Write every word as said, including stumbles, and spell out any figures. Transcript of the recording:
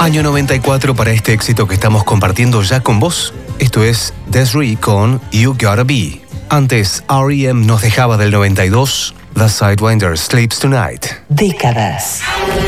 Año noventa y cuatro para este éxito que estamos compartiendo ya con vos. Esto es Des'ree con You Gotta Be. Antes, R E M nos dejaba del noventa y dos, The Sidewinder Sleeps Tonight. Décadas.